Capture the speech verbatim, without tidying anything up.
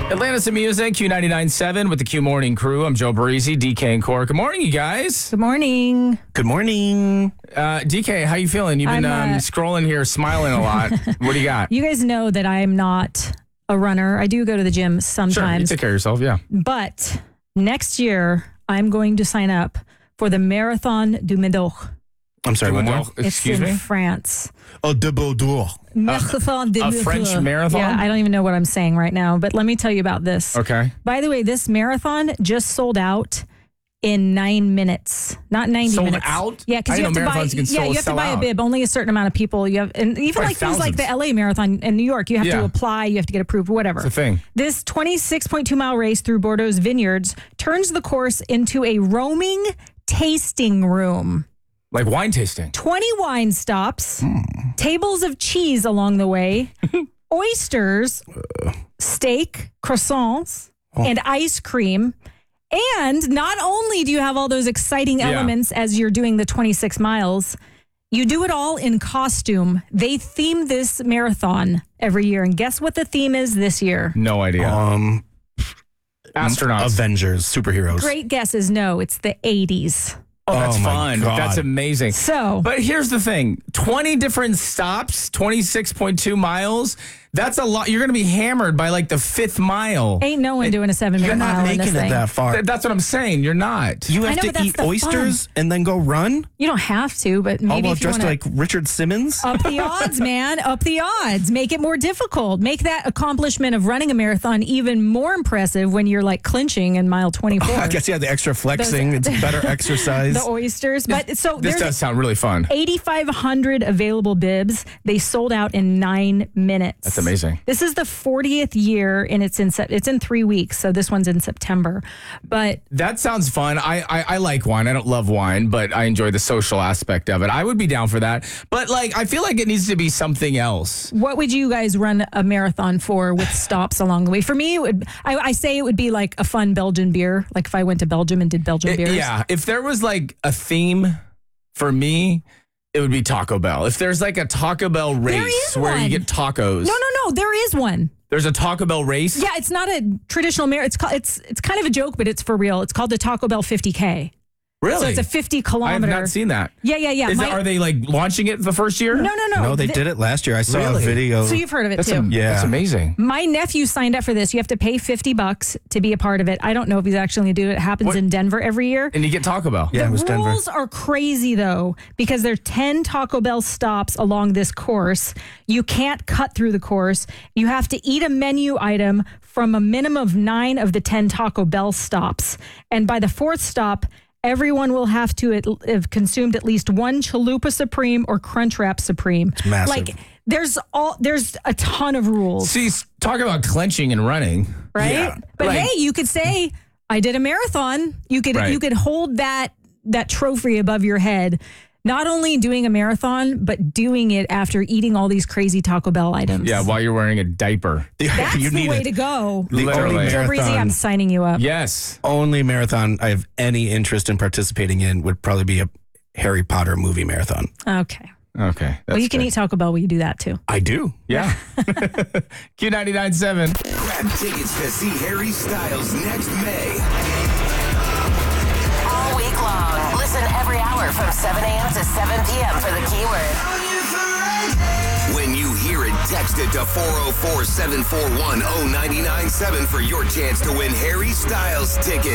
Atlantis and Music, Q ninety-nine point seven with the Q Morning Crew. I'm Joe Barisi, D K and Core. Good morning, you guys. Good morning. Good morning. Uh, D K, how you feeling? You've been I'm, uh, um, scrolling here, smiling a lot. What do you got? You guys know that I am not a runner. I do go to the gym Sure, you sometimes. take care of yourself, yeah. But next year, I'm going to sign up for the Marathon du Médoc. I'm sorry, one more. Excuse it's in me? France. Oh, de Bordeaux. Marathon du a Médoc. French marathon? Yeah, I don't even know what I'm saying right now, but let me tell you about this. Okay. By the way, this marathon just sold out in nine minutes, not ninety Sold minutes. out? Yeah, I because you have didn't to know buy. marathons can Yeah, sell- you have to sell buy out. a bib. Only a certain amount of people. You have, and even Like like things like thousands. the L A Marathon in New York, you have Yeah. to apply. You have to get approved. Whatever. It's a thing. This twenty-six point two mile race through Bordeaux's vineyards turns the course into a roaming tasting room. Like wine tasting. twenty wine stops, tables of cheese along the way, oysters, steak, croissants, and ice cream. And not only do you have all those exciting Yeah. elements as you're doing the twenty-six miles, you do it all in costume. They theme this marathon every year. And guess what the theme is this year? No idea. Um, Astronauts. Avengers, superheroes. Great guess is no, it's the eighties. Oh, that's Oh, my fun. God. That's amazing. So, But here's the thing, twenty different stops, twenty-six point two miles. That's a lot. You're going to be hammered by like the fifth mile. ain't no one doing a seven minute You're not mile in this making it thing. that far. Th- That's what I'm saying. You're not. You I have know, but to that's eat the oysters and then go run? You don't have to, but maybe All while if you dressed wanna like Richard Simmons? up the odds, man, up the odds. Make it more difficult. Make that accomplishment of running a marathon even more impressive when you're like clinching in mile twenty-four. I guess, yeah, the extra flexing. Those- It's better exercise. The oysters, but so This there's does sound really fun. eighty-five hundred available bibs. They sold out in nine minutes. That's amazing. This is the fortieth year, and it's in Sep- it's in three weeks. So this one's in September. But That sounds fun. I, I I like wine. I don't love wine, but I enjoy the social aspect of it. I would be down for that. But like, I feel like it needs to be something else. what would you guys run a marathon for with stops along the way? For me, it would I, I say it would be like a fun Belgian beer. Like if I went to Belgium and did Belgian It- beers. yeah. If there was like a theme for me, it would be Taco Bell. If there's like a Taco Bell race is where you one. get tacos. No, no, no. There is one. There's a Taco Bell race. Yeah, it's not a traditional mar. It's called, it's it's kind of a joke, but it's for real. It's called the Taco Bell fifty K. Really? So it's a fifty I have kilometer. not seen that. Yeah, yeah, yeah. Is My- it, are they like launching it the first year? no, no, no. no, they Th- did it last year. I saw Really? a video. So you've heard of it That's, too. am- Yeah. that's amazing. My nephew signed up for this. You have to pay fifty bucks to be a part of it. I don't know if he's actually going to do it. It happens What? in Denver every year. And you get Taco Bell. Yeah, it was the Denver. rules are crazy though, because there are ten Taco Bell stops along this course. You can't cut through the course. You have to eat a menu item from a minimum of nine of the ten Taco Bell stops. And by the fourth stop, everyone will have to at- have consumed at least one Chalupa Supreme or Crunchwrap Supreme. It's massive. Like there's all there's a ton of rules, See, talk about clenching and running. right? Yeah. But Like- hey, you could say I did a marathon. You could Right. you could hold that that trophy above your head. Not only doing a marathon, but doing it after eating all these crazy Taco Bell items. Yeah, while you're wearing a diaper. That's you the need way it. to go. The Literally. only Joe Breezy, I'm marathon, signing you up. Yes. only marathon I have any interest in participating in would probably be a Harry Potter movie marathon. Okay. Okay. Well, you can good. eat Taco Bell while you do that too. I do. Yeah. Q ninety-nine point seven. Grab tickets to see Harry Styles next May. All week long. Listen every hour from seven a.m. to seven p.m. for the keyword. When you hear it, text it to four oh four, seven four one, oh nine nine seven for your chance to win Harry Styles tickets.